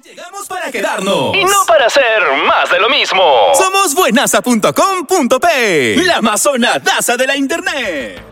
Llegamos para quedarnos y no para hacer más de lo mismo. Somos buenaza.com.p, la más sonadaza de la internet.